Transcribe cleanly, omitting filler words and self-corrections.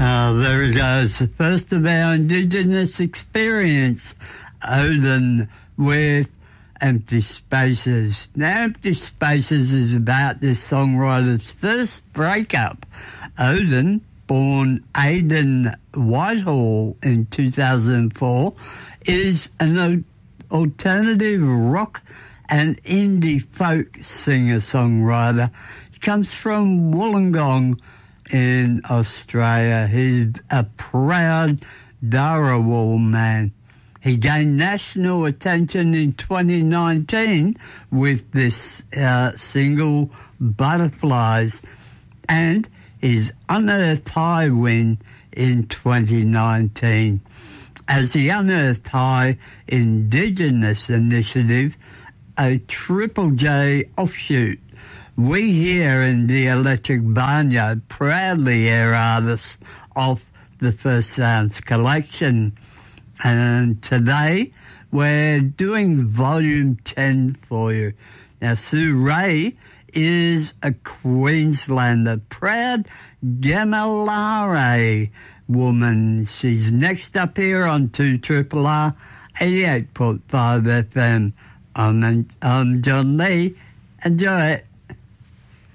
There it goes. The first of our Indigenous experience, Odin with Empty Spaces. Now, Empty Spaces is about this songwriter's first breakup. Odin, born Aidan Whitehall in 2004, is an alternative rock and indie folk singer-songwriter. He comes from Wollongong in Australia. He's a proud Dharawal man. He gained national attention in 2019 with this single, Butterflies, and his Unearthed High win in 2019. As the Unearthed High Indigenous Initiative, a Triple J offshoot, we here in the Electric Barnyard proudly air artists of the First Sounds collection. And today we're doing volume 10 for you. Now, Sue Ray is a Queenslander, proud Gammalare woman. She's next up here on 2RRR 88.5 FM. I'm John Lee. Enjoy it.